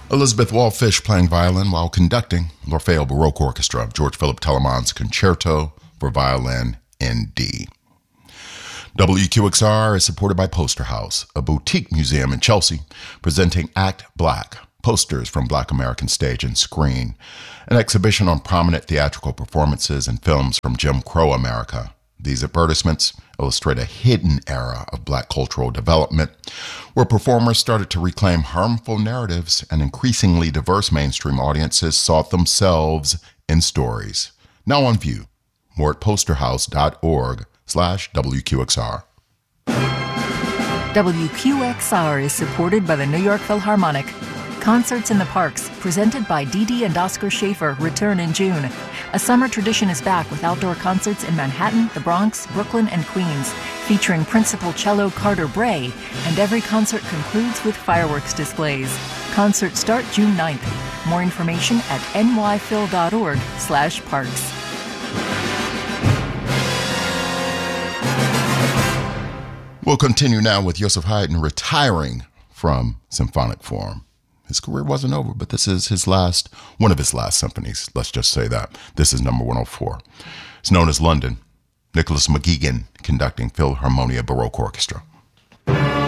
Elizabeth Wallfish playing violin while conducting L'Orfeo Baroque Orchestra, George Philip Telemann's Concerto for Violin in D. WQXR is supported by Poster House, a boutique museum in Chelsea presenting Act Black, posters from Black American stage and screen, an exhibition on prominent theatrical performances and films from Jim Crow America. These advertisements illustrate a hidden era of Black cultural development where performers started to reclaim harmful narratives and increasingly diverse mainstream audiences sought themselves in stories. Now on view. More at posterhouse.org/WQXR. WQXR is supported by the New York Philharmonic. Concerts in the Parks, presented by Dee Dee and Oscar Schaefer, return in June. A summer tradition is back with outdoor concerts in Manhattan, the Bronx, Brooklyn, and Queens, featuring principal cello Carter Bray, and every concert concludes with fireworks displays. Concerts start June 9th. More information at nyphil.org/parks. We'll continue now with Joseph Haydn retiring from symphonic form. His career wasn't over, but this is one of his last symphonies. Let's just say that. This is number 104. It's known as London. Nicholas McGuigan conducting Philharmonia Baroque Orchestra.